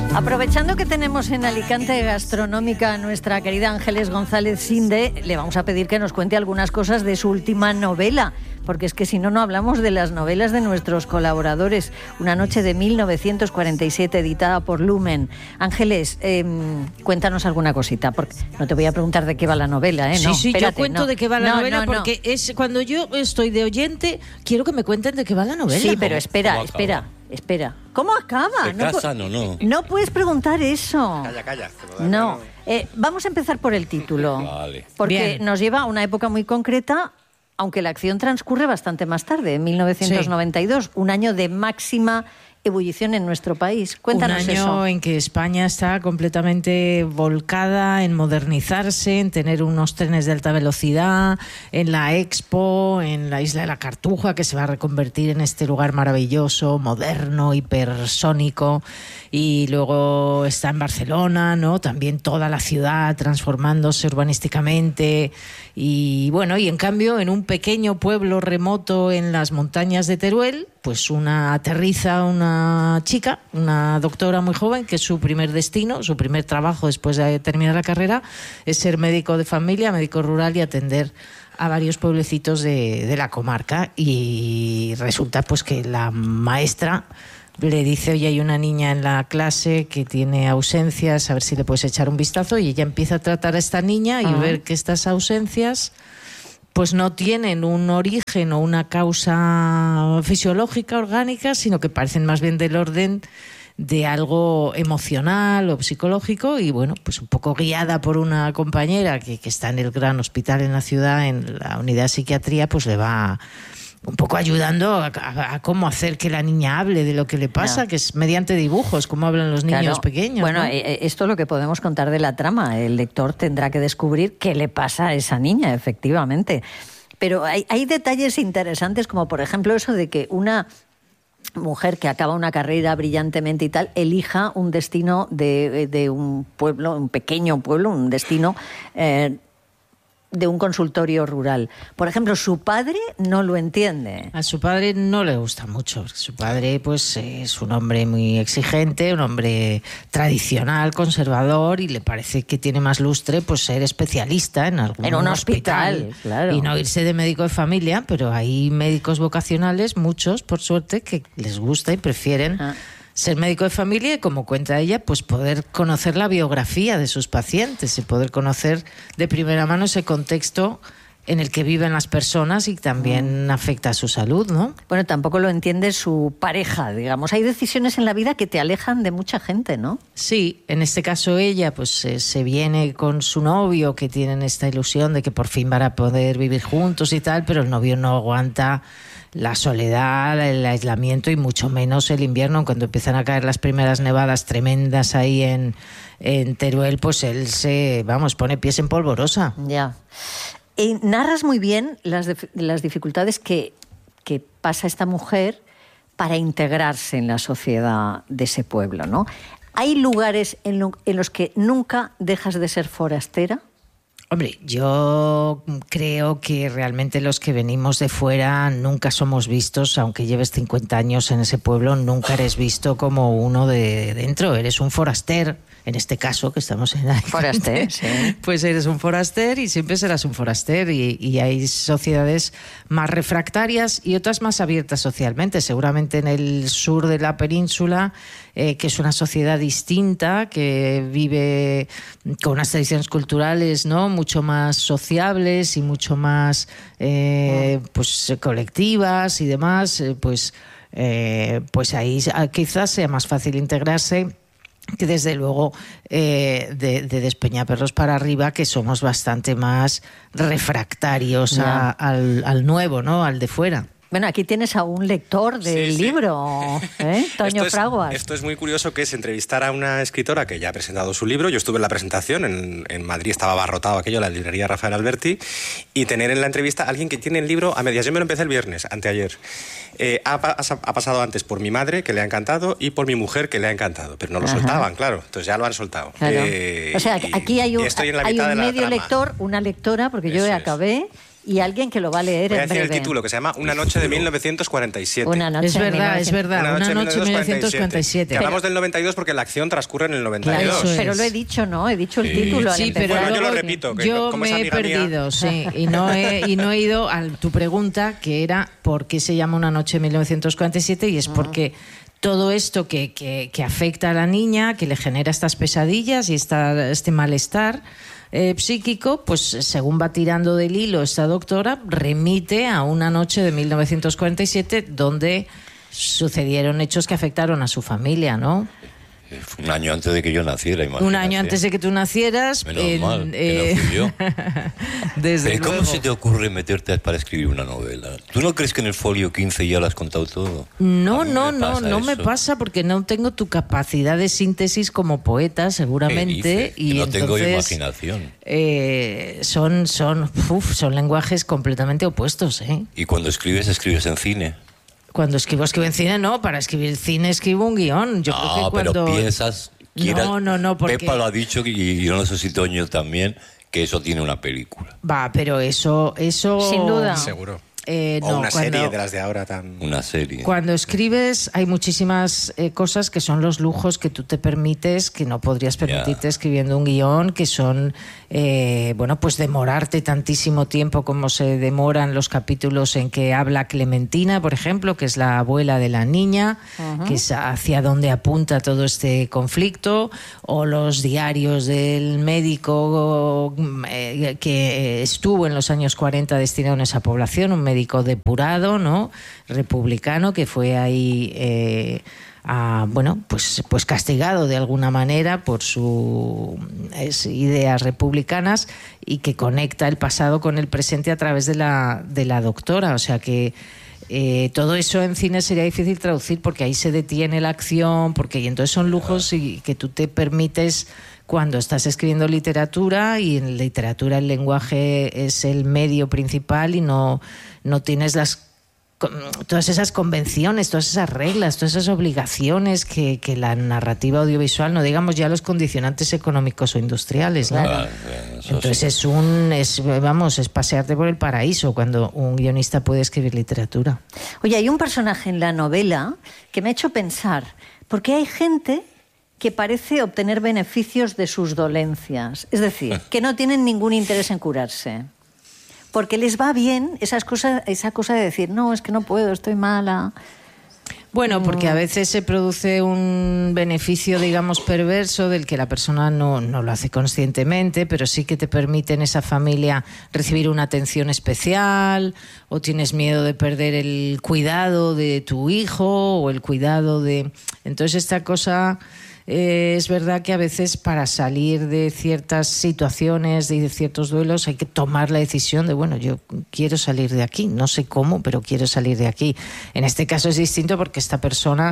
Aprovechando que tenemos en Alicante Gastronómica a nuestra querida Ángeles González Sinde, le vamos a pedir que nos cuente algunas cosas de su última novela, porque es que si no, no hablamos de las novelas de nuestros colaboradores. Una noche de 1947, editada por Lumen. Ángeles, cuéntanos alguna cosita, porque no te voy a preguntar de qué va la novela, ¿eh? Sí, no, sí, espérate, yo cuento no. de qué va la novela, no. porque es cuando yo estoy de oyente, quiero que me cuenten de qué va la novela. Sí, pero ¿Cómo espera. ¿Cómo acaba? ¿Se casan o no? No puedes preguntar eso. Calla. No. Vamos a empezar por el título. Vale. Porque Bien. nos lleva a una época muy concreta, aunque la acción transcurre bastante más tarde, en 1992, un año de máxima ebullición en nuestro país. Cuéntanos un año eso. en que España está completamente volcada en modernizarse, en tener unos trenes de alta velocidad, en la Expo, en la isla de la Cartuja, que se va a reconvertir en este lugar maravilloso, moderno, hipersónico, y luego está en Barcelona, ¿no? También toda la ciudad transformándose urbanísticamente, y bueno, y en cambio en un pequeño pueblo remoto en las montañas de Teruel, pues aterriza una chica, una doctora muy joven, que es su primer destino, su primer trabajo después de terminar la carrera, es ser médico de familia, médico rural y atender a varios pueblecitos de la comarca. Y resulta pues que la maestra le dice: oye, hay una niña en la clase que tiene ausencias, a ver si le puedes echar un vistazo. Y ella empieza a tratar a esta niña y ver que estas ausencias pues no tienen un origen o una causa fisiológica, orgánica, sino que parecen más bien del orden de algo emocional o psicológico. Y bueno, pues un poco guiada por una compañera que está en el gran hospital en la ciudad, en la unidad de psiquiatría, pues le va un poco ayudando a cómo hacer que la niña hable de lo que le pasa, que es mediante dibujos, como hablan los niños pequeños. Bueno, ¿no? Esto es lo que podemos contar de la trama. El lector tendrá que descubrir qué le pasa a esa niña, efectivamente. Pero hay detalles interesantes, como por ejemplo eso de que una mujer que acaba una carrera brillantemente y tal, elija un destino de un pueblo, un pequeño pueblo, un destino de un consultorio rural. Por ejemplo, su padre no lo entiende. A su padre no le gusta mucho. Su padre pues es un hombre muy exigente, un hombre tradicional, conservador, y le parece que tiene más lustre pues ser especialista en un hospital, claro. Y no irse de médico de familia. Pero hay médicos vocacionales, muchos, por suerte, que les gusta y prefieren ser médico de familia, y como cuenta ella, pues poder conocer la biografía de sus pacientes y poder conocer de primera mano ese contexto en el que viven las personas y también afecta a su salud, ¿no? Bueno, tampoco lo entiende su pareja, digamos. Hay decisiones en la vida que te alejan de mucha gente, ¿no? Sí, en este caso ella pues se viene con su novio, que tienen esta ilusión de que por fin van a poder vivir juntos y tal, pero el novio no aguanta la soledad, el aislamiento y mucho menos el invierno. Cuando empiezan a caer las primeras nevadas tremendas ahí en Teruel, pues él pone pies en polvorosa. Ya. Narras muy bien las dificultades que pasa esta mujer para integrarse en la sociedad de ese pueblo, ¿no? ¿Hay lugares en los que nunca dejas de ser forastera? Hombre, yo creo que realmente los que venimos de fuera nunca somos vistos, aunque lleves 50 años en ese pueblo, nunca eres visto como uno de dentro, eres un foraster. En este caso, que estamos en Alicante, foraster, sí. Pues eres un foraster y siempre serás un foraster. Y hay sociedades más refractarias y otras más abiertas socialmente. Seguramente en el sur de la península, que es una sociedad distinta, que vive con unas tradiciones culturales, ¿no?, mucho más sociables y mucho más pues colectivas y demás, pues ahí quizás sea más fácil integrarse, que desde luego de Despeñaperros para arriba, que somos bastante más refractarios al nuevo, ¿no?, al de fuera. Bueno, aquí tienes a un lector del libro, Toño Fraguas. Esto es muy curioso, que es entrevistar a una escritora que ya ha presentado su libro. Yo estuve en la presentación, en Madrid estaba abarrotado aquello, la librería Rafael Alberti, y tener en la entrevista a alguien que tiene el libro a medias. Yo me lo empecé el viernes, anteayer. Ha pasado antes por mi madre, que le ha encantado, y por mi mujer, que le ha encantado, pero no lo soltaban, claro, entonces ya lo han soltado. Claro. O sea, aquí hay un estoy en la mitad de la medio trama. lector, una lectora, porque yo acabé, y alguien que lo va a leer Voy a en decir breve. el título, que se llama Una noche de 1947. Una noche Es de verdad, es verdad. Una Una noche de 1947. Que hablamos del 92 porque la acción transcurre en el 92. Claro, eso es. Pero lo he dicho, ¿no? He dicho el Sí. título al Sí, empezar. pero Bueno, yo luego lo repito, que yo como es me he amiga mía- perdido, sí, y no he ido a tu pregunta, que era ¿por qué se llama Una noche de 1947? Y es porque todo esto que afecta a la niña, que le genera estas pesadillas y este malestar psíquico, pues según va tirando del hilo esta doctora, remite a una noche de 1947 donde sucedieron hechos que afectaron a su familia, ¿no? Fue un año antes de que yo naciera, imagínate. Un año antes de que tú nacieras. Menos mal, que no fui yo. Desde Pero ¿cómo luego. se te ocurre meterte para escribir una novela? ¿Tú no crees que en el folio 15 ya lo has contado todo? No, A mí no eso. me pasa porque no tengo tu capacidad de síntesis como poeta, seguramente. ¿Qué dices? Que no tengo entonces, imaginación. son lenguajes completamente opuestos, ¿eh? Y cuando escribes en cine. Cuando escribo en cine, no. Para escribir cine escribo un guión. Yo creo que cuando... pero piensas... No, porque... Pepa lo ha dicho y yo no sé si Toño también, que eso tiene una película. Va, pero eso... Sin duda. Seguro. No, o una serie de las de ahora tan... Una serie. Cuando escribes hay muchísimas cosas que son los lujos que tú te permites, que no podrías permitirte escribiendo un guión, que son, pues demorarte tantísimo tiempo como se demoran los capítulos en que habla Clementina, por ejemplo, que es la abuela de la niña, que es hacia donde apunta todo este conflicto, o los diarios del médico que estuvo en los años 40 destinado a esa población, un médico depurado, ¿no? Republicano, que fue ahí pues castigado de alguna manera por sus ideas republicanas, y que conecta el pasado con el presente a través de la doctora. O sea que todo eso en cine sería difícil traducir, porque ahí se detiene la acción, y entonces son lujos y que tú te permites cuando estás escribiendo literatura, y en literatura el lenguaje es el medio principal y no tienes todas esas convenciones, todas esas reglas, todas esas obligaciones que la narrativa audiovisual, no digamos ya los condicionantes económicos o industriales, ¿no? Entonces es pasearte por el paraíso cuando un guionista puede escribir literatura. Oye, hay un personaje en la novela que me ha hecho pensar, porque hay gente que parece obtener beneficios de sus dolencias, es decir, que no tienen ningún interés en curarse, porque les va bien esa cosa de decir, no, es que no puedo, estoy mala. Bueno, porque a veces se produce un beneficio, digamos, perverso, del que la persona no lo hace conscientemente, pero sí que te permite en esa familia recibir una atención especial, o tienes miedo de perder el cuidado de tu hijo o el cuidado de... Entonces esta cosa... es verdad que a veces para salir de ciertas situaciones y de ciertos duelos hay que tomar la decisión de, bueno, yo quiero salir de aquí, no sé cómo, pero quiero salir de aquí. En este caso es distinto porque esta persona,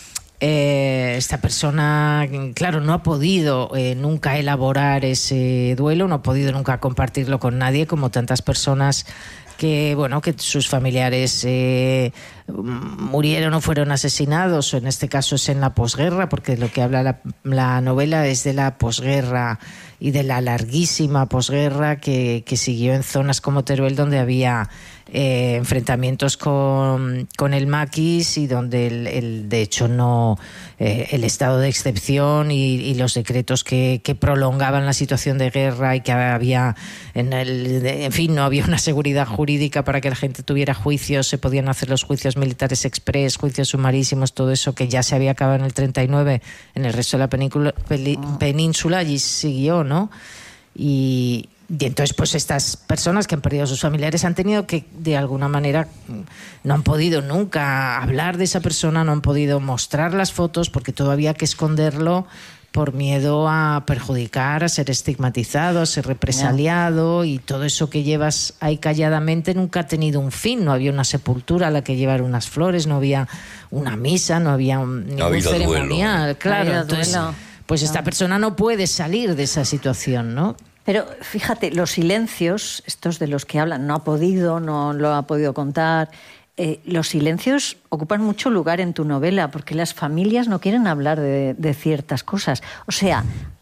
claro, no ha podido nunca elaborar ese duelo, no ha podido nunca compartirlo con nadie, como tantas personas que sus familiares murieron o fueron asesinados, o en este caso es en la posguerra, porque lo que habla la novela es de la posguerra y de la larguísima posguerra que siguió en zonas como Teruel, donde había enfrentamientos con el maquis, y donde de hecho el estado de excepción y los decretos que prolongaban la situación de guerra, y que había en fin, no había una seguridad jurídica para que la gente tuviera juicios, se podían hacer los juicios militares express, juicios sumarísimos, todo eso que ya se había acabado en el 39, en el resto de la península allí siguió, ¿no? Y entonces, pues estas personas que han perdido a sus familiares han tenido que, de alguna manera, no han podido nunca hablar de esa persona, no han podido mostrar las fotos, porque todavía hay que esconderlo por miedo a perjudicar, a ser estigmatizado, a ser represaliado, y todo eso que llevas ahí calladamente nunca ha tenido un fin. No había una sepultura a la que llevar unas flores, no había una misa, no había ningún ceremonial. Duelo. Claro, entonces, pues esta persona no puede salir de esa situación, ¿no? Pero fíjate, los silencios, estos de los que hablan, no lo ha podido contar, los silencios ocupan mucho lugar en tu novela, porque las familias no quieren hablar de ciertas cosas. O sea,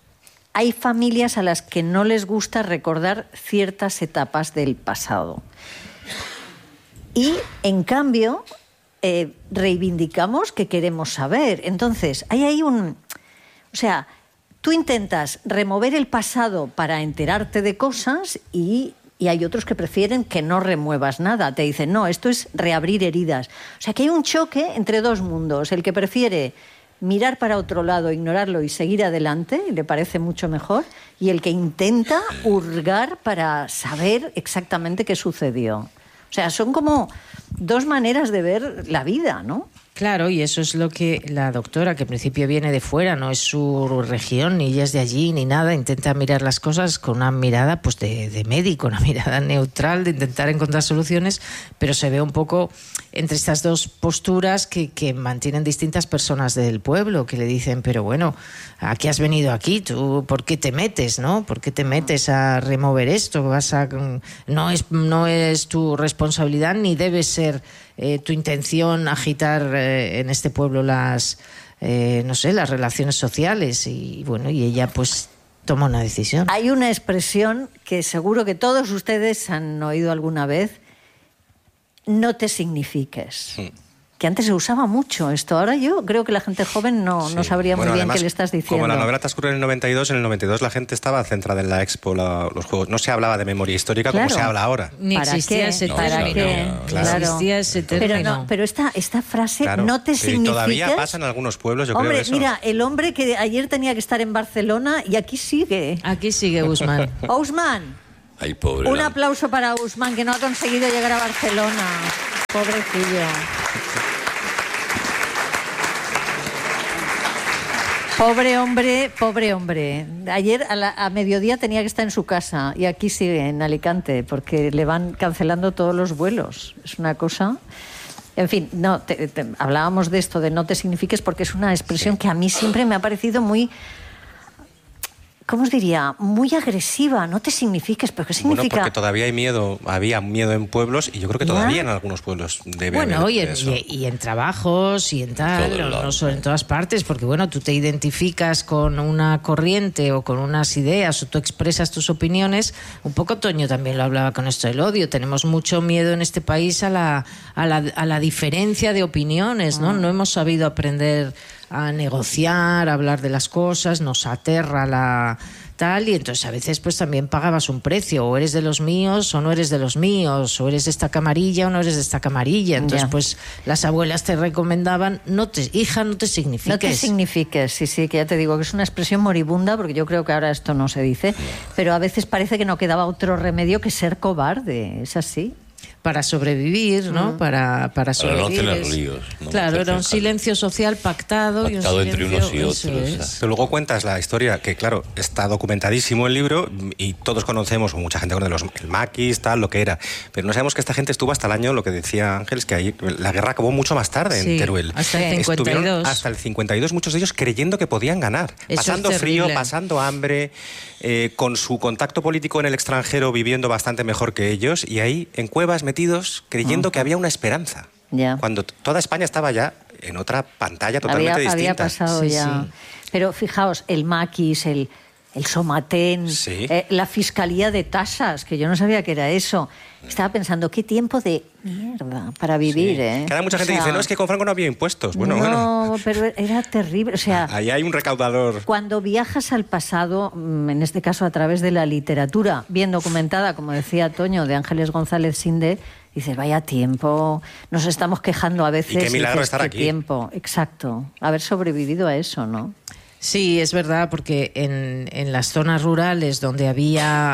hay familias a las que no les gusta recordar ciertas etapas del pasado. Y, en cambio, reivindicamos que queremos saber. Entonces, hay ahí un... O sea, tú intentas remover el pasado para enterarte de cosas y hay otros que prefieren que no remuevas nada. Te dicen, no, esto es reabrir heridas. O sea, que hay un choque entre dos mundos. El que prefiere mirar para otro lado, ignorarlo y seguir adelante, le parece mucho mejor, y el que intenta hurgar para saber exactamente qué sucedió. O sea, son como dos maneras de ver la vida, ¿no? Claro, y eso es lo que la doctora, que en principio viene de fuera, no es su región, ni ella es de allí, ni nada, intenta mirar las cosas con una mirada pues de médico, una mirada neutral, de intentar encontrar soluciones, pero se ve un poco entre estas dos posturas que mantienen distintas personas del pueblo, que le dicen, pero bueno, ¿a qué has venido aquí? ¿Tú por qué te metes, no? ¿Por qué te metes a remover esto? No es tu responsabilidad ni debe ser tu intención agitar en este pueblo las relaciones sociales, y bueno, y ella pues toma una decisión. Hay una expresión que seguro que todos ustedes han oído alguna vez: no te signifiques. Que antes se usaba mucho esto. Ahora yo creo que la gente joven no sabría muy bien además, qué le estás diciendo. Como la novela transcurre en el 92 la gente estaba centrada en la Expo, los juegos. No se hablaba de memoria histórica como se habla ahora. Ni existía ese término. Existía ese término. Pero esta frase, no te signifiques... Y todavía pasa en algunos pueblos, yo creo eso. Mira, el hombre que ayer tenía que estar en Barcelona y aquí sigue. Aquí sigue Usman. Usman. Ay, pobre. Un aplauso para Usman, que no ha conseguido llegar a Barcelona. Pobrecillo. Pobre hombre. Ayer a mediodía tenía que estar en su casa y aquí sigue, en Alicante, porque le van cancelando todos los vuelos. Es una cosa... En fin, hablábamos de esto, de no te signifiques, porque es una expresión que a mí siempre me ha parecido muy... ¿Cómo os diría? Muy agresiva. No te signifiques, pero ¿qué significa? Bueno, porque todavía había miedo en pueblos, y yo creo que todavía en algunos pueblos debe haber eso. Y en trabajos y en tal, no solo en todas partes, porque bueno, tú te identificas con una corriente o con unas ideas, o tú expresas tus opiniones. Un poco Toño también lo hablaba con esto del odio. Tenemos mucho miedo en este país a la diferencia de opiniones, ¿no? No hemos sabido aprender a negociar, a hablar de las cosas, nos aterra la tal, y entonces a veces pues también pagabas un precio, o eres de los míos o no eres de los míos, o eres de esta camarilla o no eres de esta camarilla. Entonces pues las abuelas te recomendaban, hija, no te signifiques. No te signifiques, sí, que ya te digo que es una expresión moribunda, porque yo creo que ahora esto no se dice, pero a veces parece que no quedaba otro remedio que ser cobarde, es así. Para sobrevivir, ¿no? Para sobrevivir. Para no tener líos. Claro, era un silencio social pactado y un silencio entre unos y otros. Pero luego cuentas la historia, que claro, está documentadísimo el libro, y todos conocemos, o mucha gente conoce el maquis, tal, lo que era. Pero no sabemos que esta gente estuvo hasta el año, lo que decía Ángeles, que ahí la guerra acabó mucho más tarde en Teruel. Hasta el 52. Estuvieron hasta el 52, muchos de ellos creyendo que podían ganar. Eso pasando frío, pasando hambre, con su contacto político en el extranjero, viviendo bastante mejor que ellos, y ahí en cuevas metidos, creyendo que había una esperanza. Cuando toda España estaba ya en otra pantalla totalmente distinta. Había pasado ya. Sí. Pero fijaos, el maquis, el Somatén, la Fiscalía de Tasas, que yo no sabía que era eso. Estaba pensando, qué tiempo de mierda para vivir, ¿eh? Que ahora mucha gente dice, no, es que con Franco no había impuestos. Bueno. Pero era terrible. O sea, ahí hay un recaudador. Cuando viajas al pasado, en este caso a través de la literatura, bien documentada, como decía Toño, de Ángeles González Sinde, dices, vaya tiempo, nos estamos quejando a veces. Y qué milagro estar aquí. Tiempo, exacto. Haber sobrevivido a eso, ¿no? Sí, es verdad, porque en las zonas rurales donde había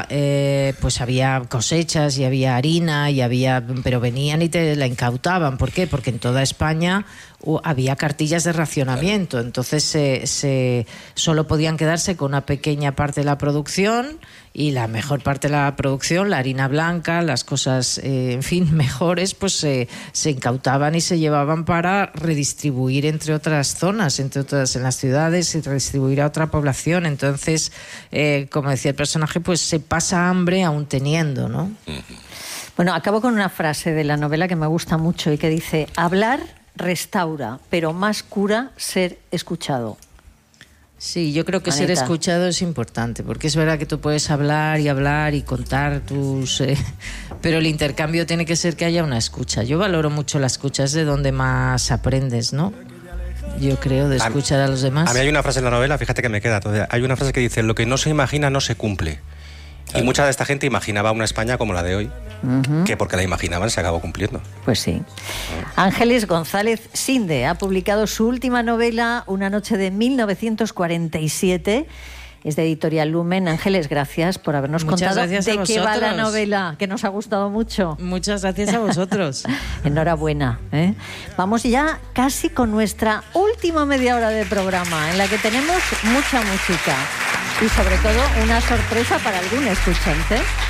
cosechas y había harina pero venían y te la incautaban. ¿Por qué? Porque en toda España había cartillas de racionamiento, entonces solo podían quedarse con una pequeña parte de la producción, y la mejor parte de la producción, la harina blanca, las cosas, mejores, pues se incautaban y se llevaban para redistribuir entre otras zonas, entre otras en las ciudades, y redistribuir a otra población. Entonces, como decía el personaje, pues se pasa hambre aún teniendo, ¿no? Bueno, acabo con una frase de la novela que me gusta mucho y que dice: hablar restaura, pero más cura ser escuchado. Sí, yo creo que Anita. ser escuchado es importante, porque es verdad que tú puedes hablar y contar tus... pero el intercambio tiene que ser que haya una escucha. Yo valoro mucho la escucha, es de donde más aprendes, ¿no? Yo creo, de escuchar a los demás. A mí hay una frase en la novela, fíjate que me queda todavía. Hay una frase que dice, lo que no se imagina no se cumple. Y mucha de esta gente imaginaba una España como la de hoy, que porque la imaginaban se acabó cumpliendo. Pues sí. Ángeles González Sinde ha publicado su última novela, Una noche de 1947. Es de Editorial Lumen. Ángeles, gracias por habernos contado de qué va la novela, que nos ha gustado mucho. Muchas gracias a vosotros. Enhorabuena, ¿eh? Vamos ya casi con nuestra última media hora de programa, en la que tenemos mucha música y sobre todo una sorpresa para algún escuchante.